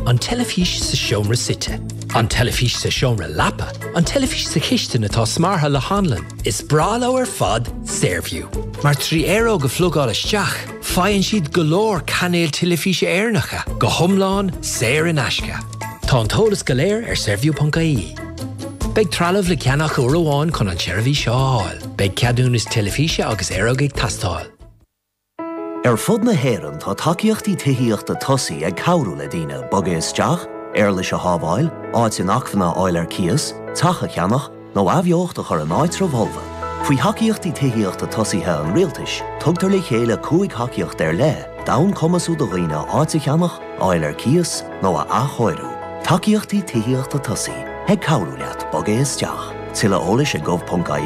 an telefís sa seomra site, an telefís sa seomra lapa, an telefís sa chiiste na tá smartha le hanlan. Is bralo fad Saorview. Mar €3 go flugál isteach, faigheann siad golóir canéil telefíse airnacha, go hiomlán, saor in aisce. Tá an tóras go léir saorview.ie. Beg trealamh le ceannach uairháin chun an tseirbhí seo áil. Beg ceadún is telefíse agus aeróg ag tastáil. Fud na héireann tá takeíochtaí tithíochta tosaí ag cabhrú le daoine boga isteach, leis a hábháil, áit in achmhanna áil cias, tacha cheannach, nó abheocht a chur an áit bholva. Faoi takeíochtaí tithíochta tosaíthe an rialtais, tugtar le chéile cúig takeíocht le, dain cumasú do dhaoine áit a cheannach, áil cias, nó a achóirú. Takeíochtaí tithíochta tosaí, ag cabhrú leat boga isteach. Tilla ólis a gov.ie